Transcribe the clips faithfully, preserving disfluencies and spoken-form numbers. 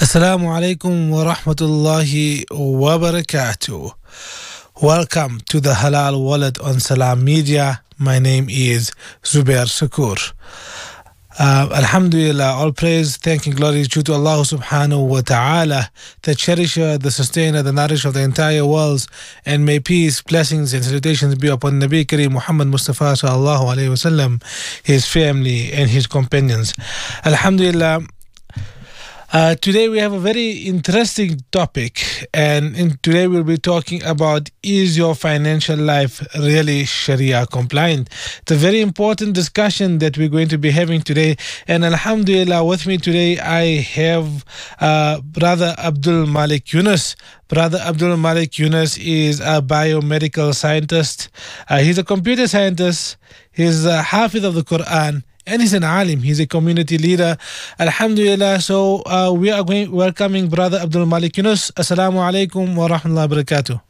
Assalamu alaikum wa rahmatullahi wa barakatuh. Welcome to the Halal Wallet on Salam Media. My name is Zubair Sakur. Uh, Alhamdulillah, all praise, thank and glory is due to Allah subhanahu wa ta'ala, the cherisher, the sustainer, the nourisher of the entire world, and may peace, blessings, and salutations be upon Nabi Kareem Muhammad Mustafa sallallahu alayhi wasallam, his family, and his companions. Alhamdulillah. Uh, today we have a very interesting topic, and in, today we'll be talking about, is your financial life really Sharia compliant? It's a very important discussion that we're going to be having today, and Alhamdulillah, with me today I have uh, Brother Abdul Malik Yunus. Brother Abdul Malik Yunus is a biomedical scientist. Uh, he's a computer scientist. He's a Hafiz of the Quran. And he's an alim, he's a community leader. Alhamdulillah. So uh, we are going welcoming Brother Abdul Malik Yunus. Assalamu alaikum wa rahmatullahi wa barakatuh.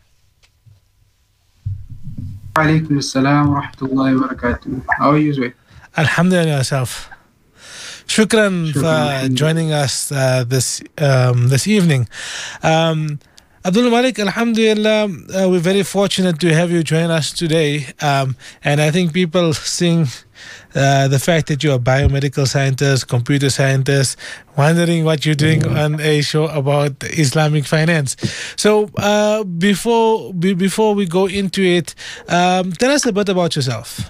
Alaikum assalam wa rahmatullahi wa barakatuh. How are you, Zoe? Alhamdulillah yourself. Shukran, Shukran for joining us uh, this um, this evening. Um, Abdul Malik, Alhamdulillah, uh, we're very fortunate to have you join us today. Um, and I think people seeing uh, the fact that you're a biomedical scientist, computer scientist, wondering what you're doing on a show about Islamic finance. So uh, before be, before we go into it, um, tell us a bit about yourself.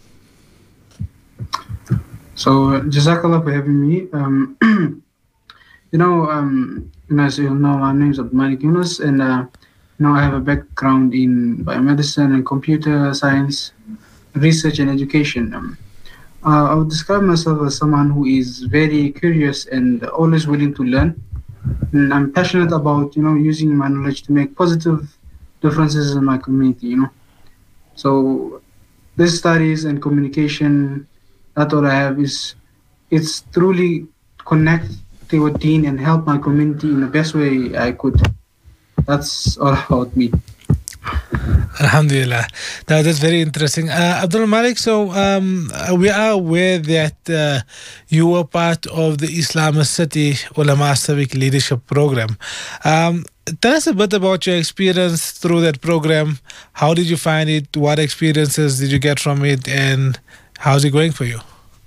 So, Jazakallah for having me. Um, you know, um, as you know, my name is Abdul Malik Yunus, and uh, you know, I have a background in biomedicine and computer science, research and education. Um, uh, I would describe myself as someone who is very curious and always willing to learn. And I'm passionate about, you know, using my knowledge to make positive differences in my community. You know, so this studies and communication, that's all I have. Is it's truly connect to a deen and help my community in the best way I could. That's all about me. Alhamdulillah. Now, that's very interesting. Uh, Abdul Malik, so um, we are aware that uh, you were part of the Islamist City Ulama Civic Leadership Program. Um, tell us a bit about your experience through that program. How did you find it? What experiences did you get from it? And how's it going for you?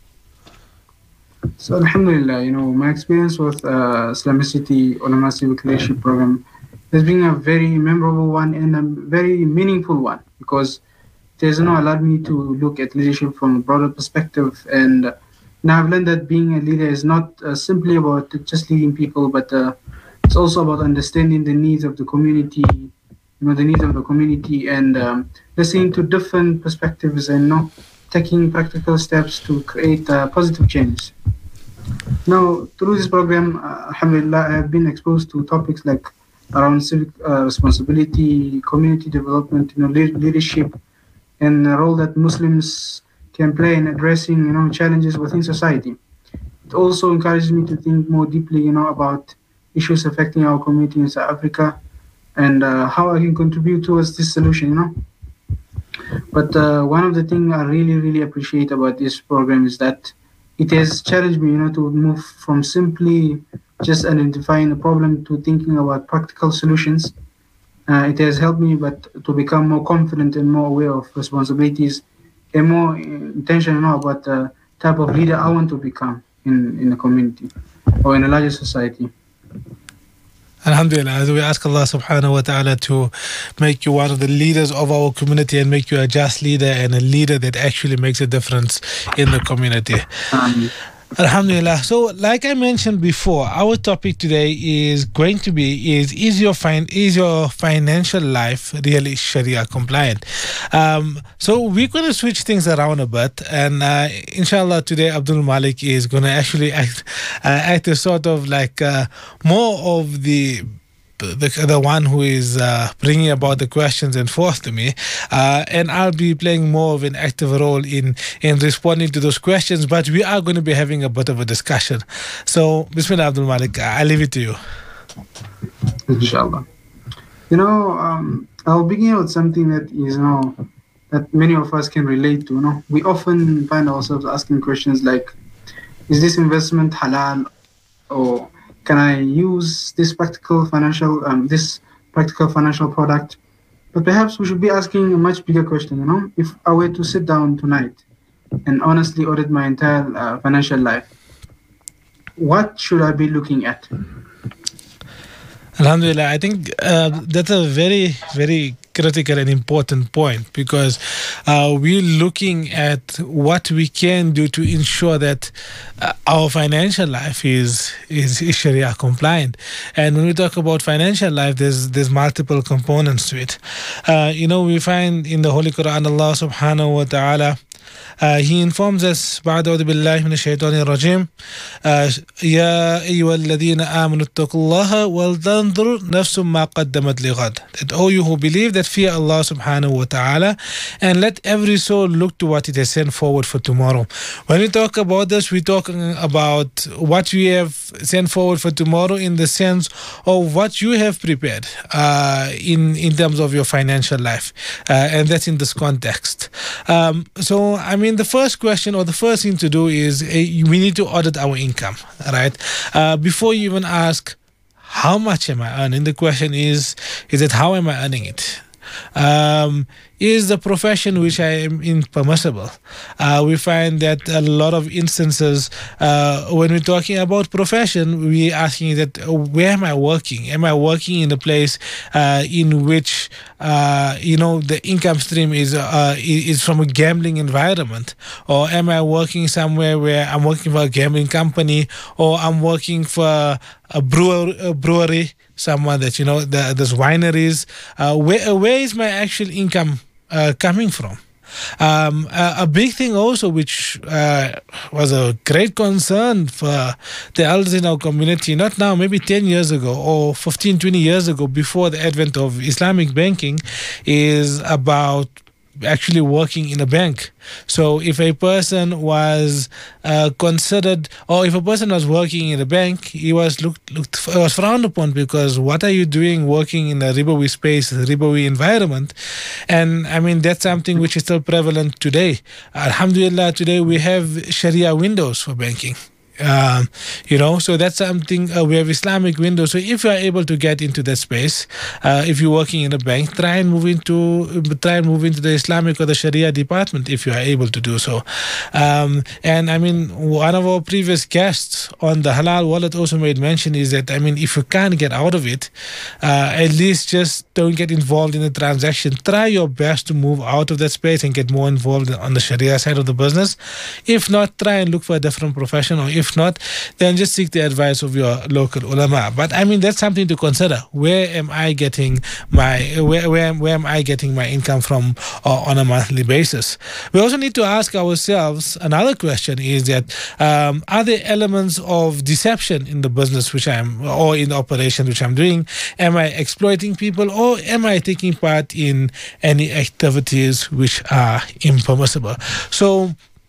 So, Alhamdulillah, you know, my experience with uh, Islamicity Ulama Civic Leadership Program has been a very memorable one and a very meaningful one, because it has, you know, allowed me to look at leadership from a broader perspective. And now I've learned that being a leader is not uh, simply about just leading people, but uh, it's also about understanding the needs of the community, you know, the needs of the community, and um, listening to different perspectives and, you know, taking practical steps to create uh, positive change. Now, through this program, uh, alhamdulillah, I have been exposed to topics like around civic uh, responsibility, community development, you know, le- leadership, and the role that Muslims can play in addressing, you know, challenges within society. It also encouraged me to think more deeply, you know, about issues affecting our community in South Africa and uh, how I can contribute towards this solution, you know. But uh, one of the things I really, really appreciate about this program is that it has challenged me, you know, to move from simply just identifying a problem to thinking about practical solutions. Uh, it has helped me, but to become more confident and more aware of responsibilities and more intentional, you know, about the type of leader I want to become in, in a community or in a larger society. Alhamdulillah, we ask Allah subhanahu wa ta'ala to make you one of the leaders of our community and make you a just leader and a leader that actually makes a difference in the community. Um, Alhamdulillah. So, like I mentioned before, our topic today is going to be is is your fin- is your financial life really Sharia compliant? Um, so we're going to switch things around a bit, and uh, inshallah today Abdul Malik is going to actually act uh, act as sort of like uh, more of the the the one who is uh, bringing about the questions and forth to me, uh, and I'll be playing more of an active role in in responding to those questions. But we are going to be having a bit of a discussion. So, Bismillah, Abdul Malik, I leave it to you. Inshallah. You know, um, I'll begin with something that is, you know, that many of us can relate to. You know, we often find ourselves asking questions like, "Is this investment halal?" or can I use this practical financial um, this practical financial product? But perhaps we should be asking a much bigger question. You know, if I were to sit down tonight and honestly audit my entire uh, financial life, what should I be looking at? Alhamdulillah, I think uh, that's a very, very critical and important point, because uh, we're looking at what we can do to ensure that uh, our financial life is, is is Sharia compliant. And when we talk about financial life, there's there's multiple components to it. Uh, you know, we find in the Holy Quran, Allah subhanahu wa ta'ala, Uh, he informs us بعد أعوذ بالله من الشيطان الرجيم يا أيها الذين آمنوا اتقوا الله ولتنظر نفس ما قدمت لغد, that all you who believe, that fear Allah subhanahu wa ta'ala, and let every soul look to what it has sent forward for tomorrow. When we talk about this, we're talking about what we have sent forward for tomorrow in the sense of what you have prepared uh, in, in terms of your financial life, uh, and that's in this context. Um, so I mean, the first question or the first thing to do is uh, we need to audit our income, right? Uh, before you even ask, how much am I earning? The question is, is it how am I earning it? Um, is the profession which I am in permissible? Uh, we find that a lot of instances, uh, when we're talking about profession, we're asking that uh, where am I working? Am I working in a place uh, in which uh, you know the income stream is uh, is from a gambling environment, or am I working somewhere where I'm working for a gambling company, or I'm working for a brewer, a brewery, someone that you know the, there's wineries? Uh, where where is my actual income uh, coming from? Um, a, a big thing also, which uh, was a great concern for the elders in our community, not now, maybe ten years ago or fifteen, twenty years ago, before the advent of Islamic banking, is about actually working in a bank. So if a person was uh, considered, or if a person was working in a bank, he was looked, looked was frowned upon, because what are you doing working in a ribawi space, a ribawi environment? And I mean, that's something which is still prevalent today. Alhamdulillah, today we have Sharia windows for banking. Um, you know, so that's something, uh, we have Islamic windows. So if you are able to get into that space, uh, if you're working in a bank, try and move into try and move into the Islamic or the Sharia department if you are able to do so. Um, and I mean, one of our previous guests on the Halal Wallet also made mention is that, I mean, if you can't get out of it, uh, at least just don't get involved in the transaction. Try your best to move out of that space and get more involved on the Sharia side of the business. If not, try and look for a different profession, or if If not, then just seek the advice of your local ulama. But I mean, that's something to consider. Where am I getting my where where, where am I getting my income from uh, on a monthly basis? We also need to ask ourselves another question: is that um, are there elements of deception in the business which I'm or in the operation which I'm doing? Am I exploiting people, or am I taking part in any activities which are impermissible? So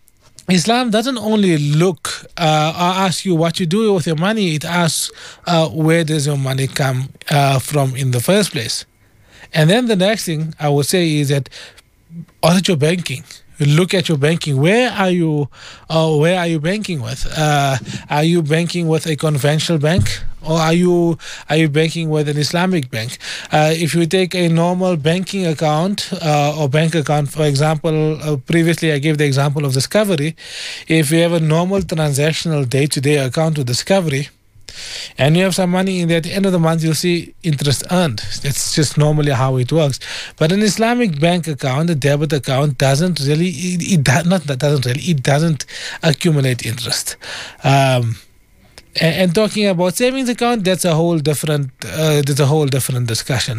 Islam doesn't only look uh, or ask you what you do with your money, it asks uh, where does your money come uh, from in the first place. And then the next thing I would say is that audit your banking. Look at your banking. Where are you? Uh, where are you banking with? Uh, are you banking with a conventional bank, or are you are you banking with an Islamic bank? Uh, if you take a normal banking account uh, or bank account, for example, uh, previously I gave the example of Discovery. If you have a normal transactional day-to-day account with Discovery, and you have some money in there, at the end of the month you'll see interest earned. That's just normally how it works. But an Islamic bank account, a debit account, doesn't really it, it does not that doesn't really it doesn't accumulate interest. Um, and, and talking about savings account, that's a whole different uh, that's a whole different discussion.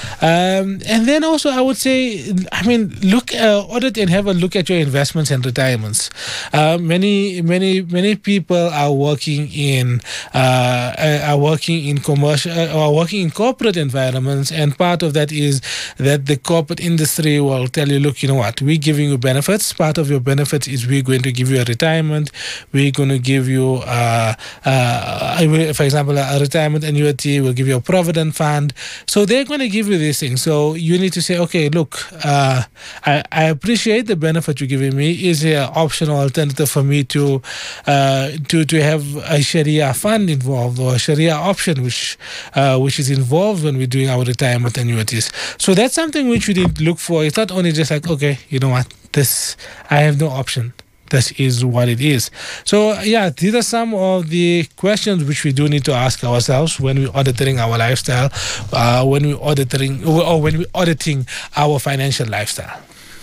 Um, and then also I would say, I mean, look uh, audit and have a look at your investments and retirements. Uh, many many many people are working in uh, are working in commercial or working in corporate environments, and part of that is that the corporate industry will tell you, look, you know what, we're giving you benefits. Part of your benefits is we're going to give you a retirement. We're going to give you uh, uh, uh, I will- for example, a retirement annuity will give you a provident fund. So they're going to give you these things. So you need to say, okay, look, uh, I, I appreciate the benefit you're giving me. Is there an optional alternative for me to uh, to to have a Sharia fund involved or a Sharia option, which uh, which is involved when we're doing our retirement annuities? So that's something which we need to look for. It's not only just like, okay, you know what, this I have no option. This is what it is. So yeah, these are some of the questions which we do need to ask ourselves when we're auditing our lifestyle, uh, when we're auditing or when we're auditing our financial lifestyle.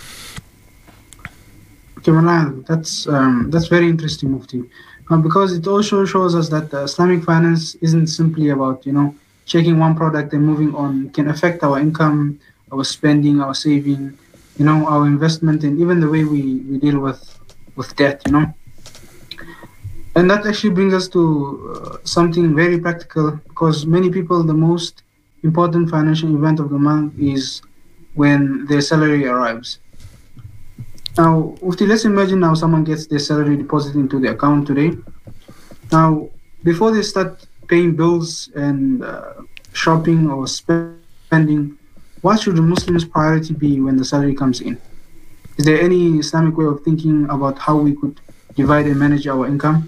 Okay, Malan, that's um, that's very interesting, Mufti, um, because it also shows us that uh, Islamic finance isn't simply about you know checking one product and moving on. It can affect our income, our spending, our saving, you know, our investment, and even the way we, we deal with with debt. You know, and that actually brings us to uh, something very practical, because many people, the most important financial event of the month is when their salary arrives. Now, Mufti, let's imagine now someone gets their salary deposited into the account today. Now, before they start paying bills and uh, shopping or spending, what should a Muslim's priority be when the salary comes in? Is there any Islamic way of thinking about how we could divide and manage our income?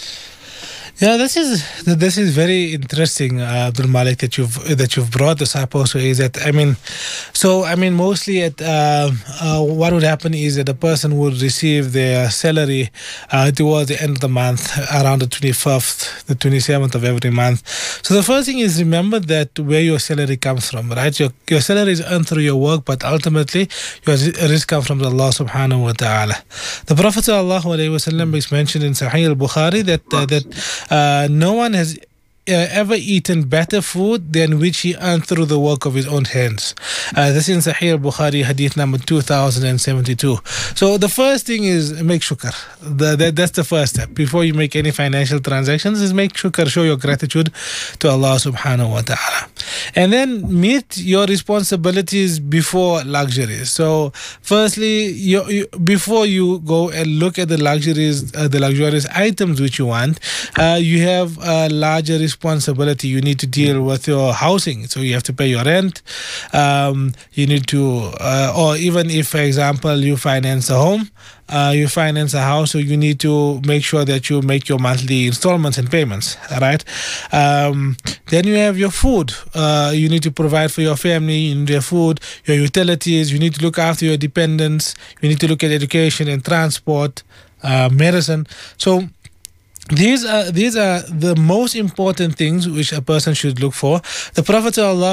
Yeah, this is this is very interesting, uh, Abdul Malik, that you've that you've brought this up. Also, is that I mean, so I mean, mostly at uh, uh, what would happen is that a person would receive their salary uh, towards the end of the month, around the twenty-fifth, the twenty-seventh of every month. So the first thing is remember that where your salary comes from, right? Your your salary is earned through your work, but ultimately your risk comes from Allah Subhanahu wa Taala. The Prophet Sallallahu Alaihi Wasallam is mentioned in Sahih al-Bukhari that uh, that Uh, no one has uh, ever eaten better food than which he earned through the work of his own hands. Uh, this is in Sahih al-Bukhari, hadith number two thousand seventy-two. So the first thing is make shukr. The, that, that's the first step. Before you make any financial transactions, is make shukr, show your gratitude to Allah subhanahu wa ta'ala. And then meet your responsibilities before luxuries. So firstly, you, you, before you go and look at the luxuries, uh, the luxurious items which you want, uh, you have a larger responsibility. You need to deal with your housing. So you have to pay your rent. Um, you need to, uh, or even if, for example, you finance a home, Uh, you finance a house, so you need to make sure that you make your monthly installments and payments, all right? Um, then you have your food. Uh, you need to provide for your family, you need your food, your utilities, you need to look after your dependents, you need to look at education and transport, uh, medicine. So These are these are the most important things which a person should look for. The Prophet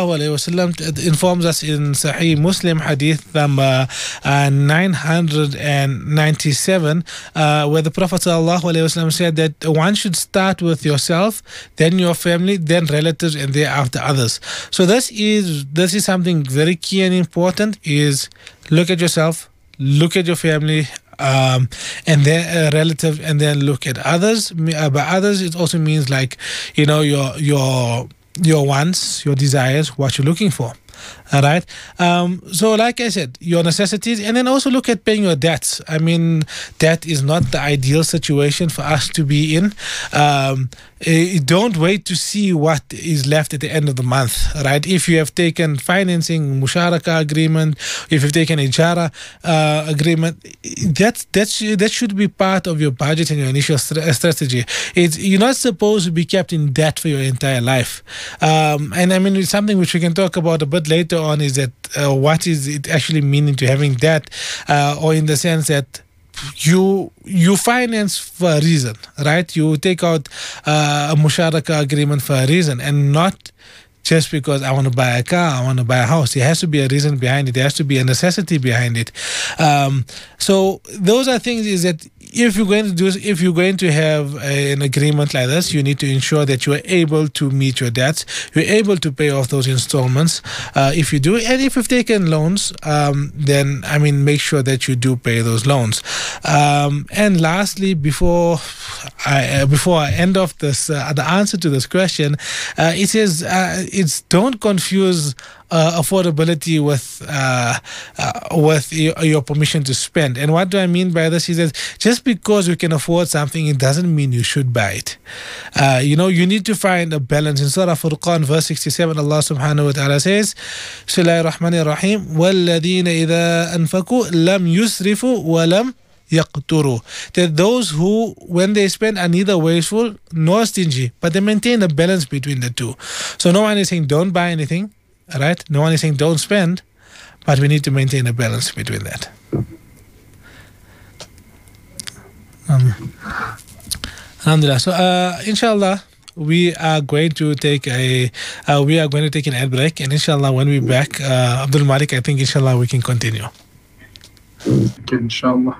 ﷺ informs us in Sahih Muslim hadith number uh, nine hundred ninety-seven, uh, where the Prophet ﷺ said that one should start with yourself, then your family, then relatives, and thereafter others. So this is this is something very key and important. Is look at yourself, look at your family. Um, and then uh, relative, and then look at others. Uh, by others, it also means like, you know, your your your wants, your desires, what you're looking for. All right. Um, so, like I said, your necessities, and then also look at paying your debts. I mean, that is not the ideal situation for us to be in. Um, eh, don't wait to see what is left at the end of the month, right? If you have taken financing, musharaka agreement, if you've taken a jara uh, agreement, that that's, that should be part of your budget and your initial st- strategy. It's, you're not supposed to be kept in debt for your entire life. Um, and I mean, it's something which we can talk about a bit later on, is that uh, what is it actually meaning to having debt, uh, or in the sense that you you finance for a reason, right? You take out uh, a musharaka agreement for a reason, and not just because I want to buy a car, I want to buy a house. There has to be a reason behind it. There has to be a necessity behind it. Um, so those are things is that if you're going to do, if you're going to have a, an agreement like this, you need to ensure that you are able to meet your debts. You're able to pay off those installments. Uh, if you do, and if you've taken loans, um, then I mean, make sure that you do pay those loans. Um, and lastly, before I uh, before I end off this, uh, the answer to this question, uh, it says uh, it's don't confuse Uh, affordability with uh, uh, with your, your permission to spend. And what do I mean by this is that just because you can afford something, it doesn't mean you should buy it. Uh, you know, you need to find a balance. In Surah Furqan, verse sixty-seven, Allah subhanahu wa ta'ala says, Bismillahir Rahmanir Rahim, وَالَّذِينَ إِذَا أَنفَقُوا لَمْ يُسْرِفُوا وَلَمْ يَقْتُرُوا. That those who, when they spend, are neither wasteful nor stingy, but they maintain a balance between the two. So no one is saying don't buy anything, right? No one is saying don't spend, but we need to maintain a balance between that. Um, Alhamdulillah. So, uh, inshallah, we are going to take a uh, we are going to take an ad break, and inshallah, when we're back, uh, Abdul Malik, I think inshallah we can continue. Okay, inshallah.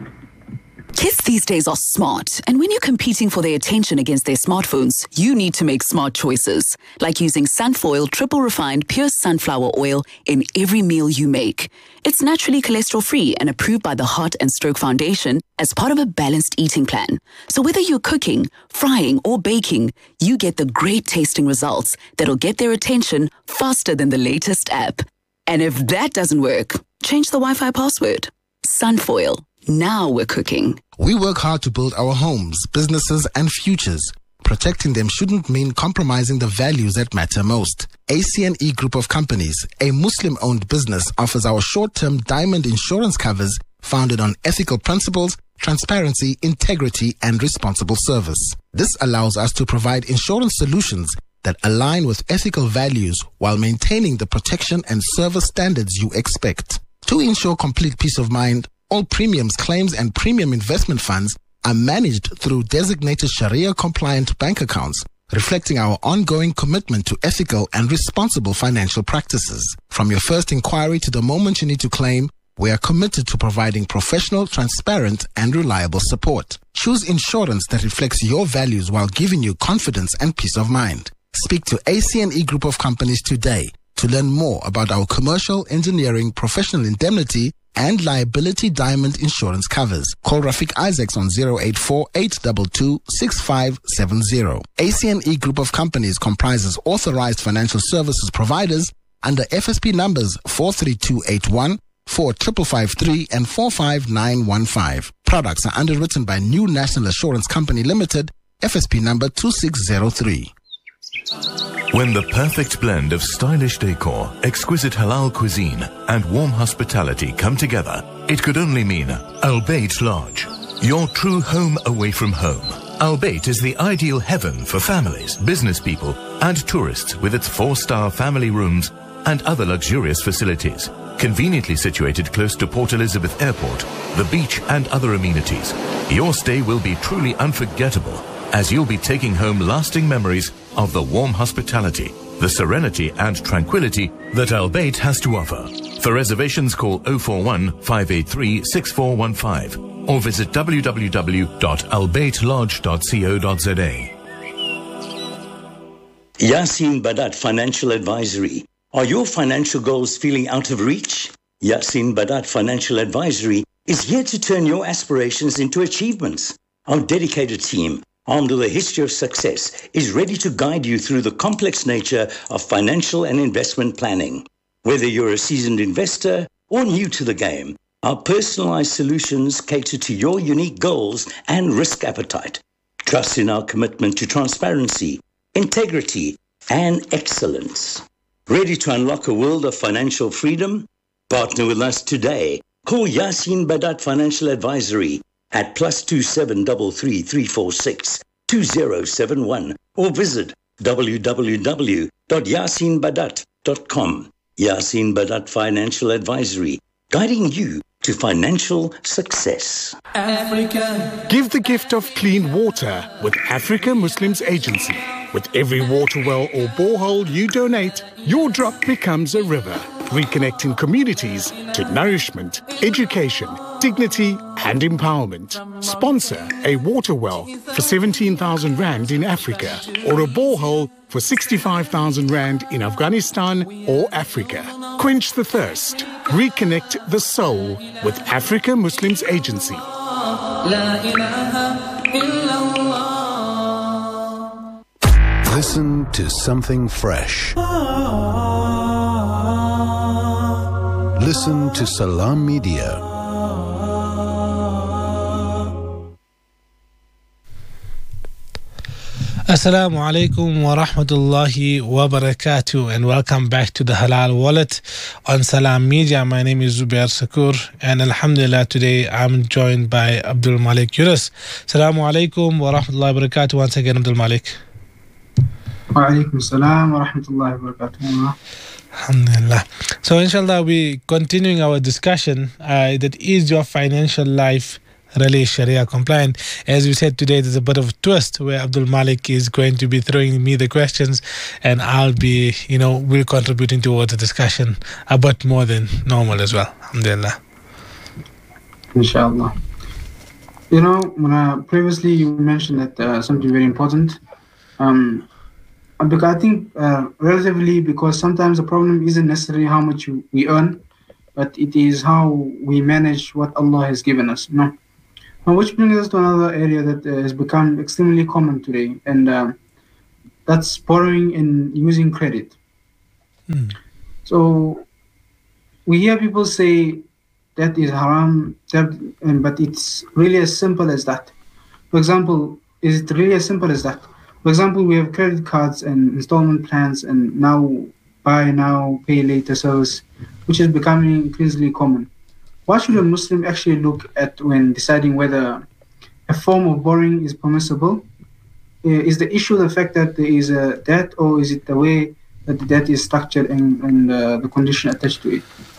Kids these days are smart, and when you're competing for their attention against their smartphones, you need to make smart choices, like using Sunfoil triple refined pure sunflower oil in every meal you make. It's naturally cholesterol-free and approved by the Heart and Stroke Foundation as part of a balanced eating plan. So whether you're cooking, frying, or baking, you get the great tasting results that'll get their attention faster than the latest app. And if that doesn't work, change the Wi-Fi password. Sunfoil. Now we're cooking. We work hard to build our homes, businesses, and futures. Protecting them shouldn't mean compromising the values that matter most. A C N E Group of Companies, a Muslim-owned business, offers our short-term diamond insurance covers founded on ethical principles, transparency, integrity, and responsible service. This allows us to provide insurance solutions that align with ethical values while maintaining the protection and service standards you expect. To ensure complete peace of mind, all premiums, claims, and premium investment funds are managed through designated Sharia-compliant bank accounts, reflecting our ongoing commitment to ethical and responsible financial practices. From your first inquiry to the moment you need to claim, we are committed to providing professional, transparent, and reliable support. Choose insurance that reflects your values while giving you confidence and peace of mind. Speak to A C N E Group of Companies today to learn more about our commercial, engineering, professional indemnity, and liability diamond insurance covers. Call Rafiq Isaacs on zero eight four, eight two two, six five seven zero. A C N E Group of Companies comprises authorized financial services providers under F S P numbers four three two eight one, four five five three, and four five nine one five. Products are underwritten by New National Assurance Company Limited, F S P number two six zero three. When the perfect blend of stylish decor, exquisite halal cuisine, and warm hospitality come together, it could only mean Al Bayt Lodge, your true home away from home. Al Bayt is the ideal heaven for families, business people, and tourists with its four-star family rooms and other luxurious facilities. Conveniently situated close to Port Elizabeth Airport, the beach, and other amenities, your stay will be truly unforgettable, as you'll be taking home lasting memories of the warm hospitality, the serenity and tranquility that Al Bayt has to offer. For reservations, call zero four one, five eight three, six four one five or visit w w w dot al bayt lodge dot co dot z a. Yasin Badat Financial Advisory. Are your financial goals feeling out of reach? Yasin Badat Financial Advisory is here to turn your aspirations into achievements. Our dedicated team, armed with a history of success, is ready to guide you through the complex nature of financial and investment planning. Whether you're a seasoned investor or new to the game, our personalized solutions cater to your unique goals and risk appetite. Trust in our commitment to transparency, integrity, and excellence. Ready to unlock a world of financial freedom? Partner with us today. Call Yasin Badat Financial Advisory at plus two seven three three, three four six, two zero seven one or visit w w w dot yasin badat dot com. Yasin Badat Financial Advisory, guiding you to financial success. Africa. Give the gift of clean water with Africa Muslims Agency. With every water well or borehole you donate, your drop becomes a river, reconnecting communities to nourishment, education, dignity and empowerment. Sponsor a water well for seventeen thousand rand in Africa or a borehole for sixty-five thousand rand in Afghanistan or Africa. Quench the thirst. Reconnect the soul with Africa Muslims Agency. Listen to something fresh. Listen to Salam Media. Assalamu alaikum wa rahmatullahi wa barakatuh, and welcome back to the Halal Wallet on Salam Media. My name is Zubair Sakur, and alhamdulillah, today I'm joined by Abdul Malik Yunus. Assalamu alaikum wa rahmatullahi wa barakatuh. Once again, Abdul Malik. Wa alaikum salam wa rahmatullahi wa barakatuh. Alhamdulillah. So, inshallah, we continuing our discussion uh, that is your financial life really Sharia compliant. As we said today, there's a bit of a twist where Abdul Malik is going to be throwing me the questions, and I'll be, you know, we're contributing towards the discussion a bit more than normal as well. Alhamdulillah. Inshallah. You know, when uh, previously you mentioned that uh, something very important. Um, because I think uh, relatively, because sometimes the problem isn't necessarily how much you, we earn, but it is how we manage what Allah has given us. You know? Which brings us to another area that uh, has become extremely common today, and uh, that's borrowing and using credit. Mm. So we hear people say that is haram, that, um, but it's really as simple as that. For example, is it really as simple as that? For example, we have credit cards and installment plans, and now buy now, pay later service, which is becoming increasingly common. What should a Muslim actually look at when deciding whether a form of borrowing is permissible? Is the issue the fact that there is a debt, or is it the way that the debt is structured and, and uh, the condition attached to it?